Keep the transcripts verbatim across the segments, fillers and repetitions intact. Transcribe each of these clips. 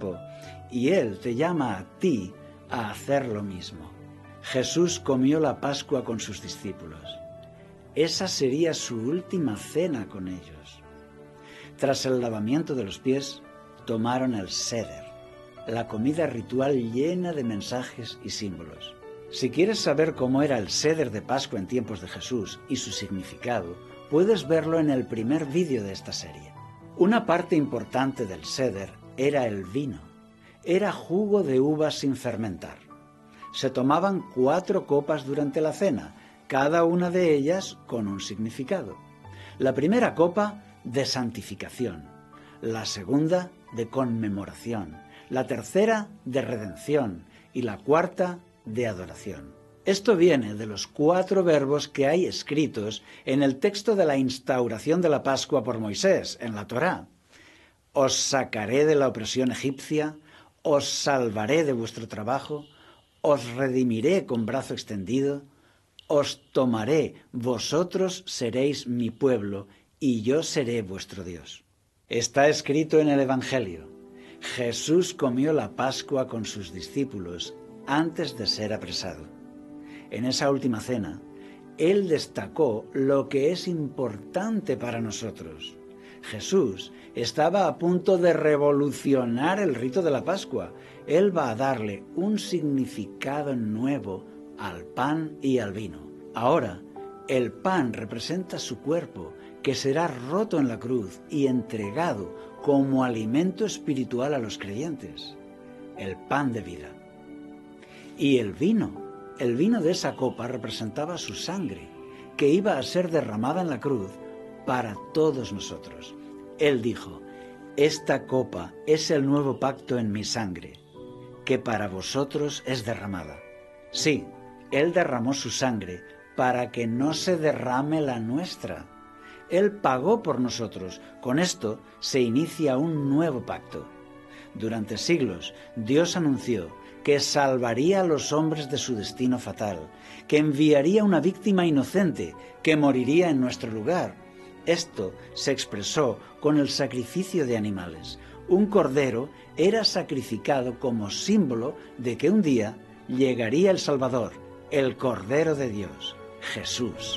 cuerpo, y Él te llama a ti a hacer lo mismo. Jesús comió la Pascua con sus discípulos. Esa sería su última cena con ellos. Tras el lavamiento de los pies, tomaron el Seder, la comida ritual llena de mensajes y símbolos. Si quieres saber cómo era el Seder de Pascua en tiempos de Jesús y su significado, puedes verlo en el primer vídeo de esta serie. Una parte importante del Seder era el vino. Era jugo de uvas sin fermentar. Se tomaban cuatro copas durante la cena, cada una de ellas con un significado. La primera copa, de santificación. La segunda, de conmemoración. La tercera, de redención. Y la cuarta, de adoración. Esto viene de los cuatro verbos que hay escritos en el texto de la instauración de la Pascua por Moisés, en la Torá. Os sacaré de la opresión egipcia, os salvaré de vuestro trabajo, os redimiré con brazo extendido, os tomaré, vosotros seréis mi pueblo, y yo seré vuestro Dios. Está escrito en el Evangelio. Jesús comió la Pascua con sus discípulos antes de ser apresado. En esa última cena, Él destacó lo que es importante para nosotros. Jesús estaba a punto de revolucionar el rito de la Pascua. Él va a darle un significado nuevo al pan y al vino. Ahora, el pan representa su cuerpo, que será roto en la cruz y entregado como alimento espiritual a los creyentes, el pan de vida. Y el vino, el vino de esa copa representaba su sangre, que iba a ser derramada en la cruz para todos nosotros. Él dijo, esta copa es el nuevo pacto en mi sangre, que para vosotros es derramada. Sí, Él derramó su sangre para que no se derrame la nuestra. Él pagó por nosotros. Con esto se inicia un nuevo pacto. Durante siglos, Dios anunció que salvaría a los hombres de su destino fatal, que enviaría una víctima inocente, que moriría en nuestro lugar. Esto se expresó con el sacrificio de animales. Un cordero era sacrificado como símbolo de que un día llegaría el Salvador, el Cordero de Dios, Jesús.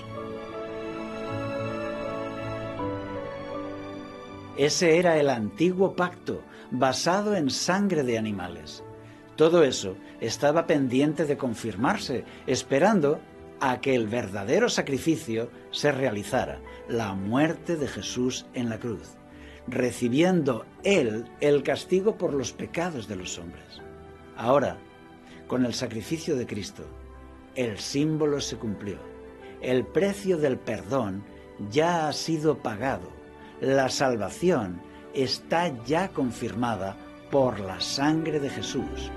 Ese era el antiguo pacto, basado en sangre de animales. Todo eso estaba pendiente de confirmarse, esperando a que el verdadero sacrificio se realizara, la muerte de Jesús en la cruz, recibiendo Él el castigo por los pecados de los hombres. Ahora, con el sacrificio de Cristo, el símbolo se cumplió. El precio del perdón ya ha sido pagado. La salvación está ya confirmada por la sangre de Jesús.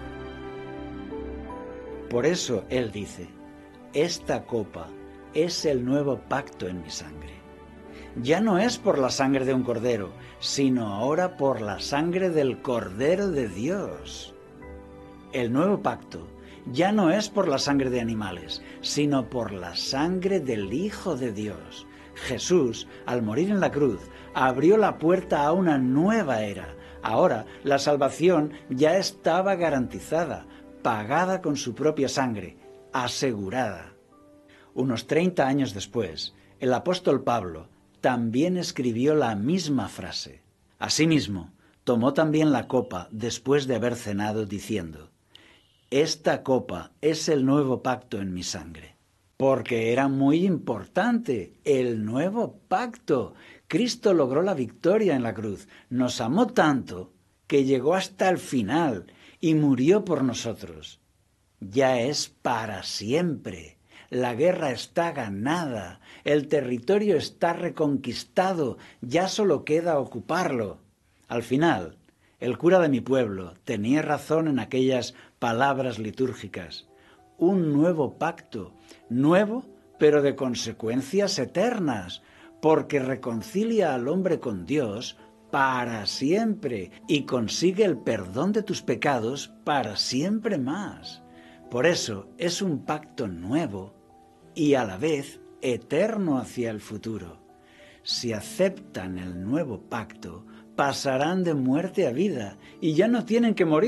Por eso Él dice, esta copa es el nuevo pacto en mi sangre. Ya no es por la sangre de un cordero, sino ahora por la sangre del Cordero de Dios. El nuevo pacto ya no es por la sangre de animales, sino por la sangre del Hijo de Dios. Jesús, al morir en la cruz, abrió la puerta a una nueva era. Ahora la salvación ya estaba garantizada, pagada con su propia sangre, asegurada. Unos treinta años después, el apóstol Pablo también escribió la misma frase. Asimismo, tomó también la copa después de haber cenado, diciendo, esta copa es el nuevo pacto en mi sangre. Porque era muy importante, el nuevo pacto. Cristo logró la victoria en la cruz. Nos amó tanto que llegó hasta el final y murió por nosotros. Ya es para siempre. La guerra está ganada. El territorio está reconquistado. Ya solo queda ocuparlo. Al final, el cura de mi pueblo tenía razón en aquellas palabras litúrgicas. Un nuevo pacto, nuevo pero de consecuencias eternas, porque reconcilia al hombre con Dios para siempre y consigue el perdón de tus pecados para siempre más. Por eso es un pacto nuevo y a la vez eterno hacia el futuro. Si aceptan el nuevo pacto, pasarán de muerte a vida y ya no tienen que morir.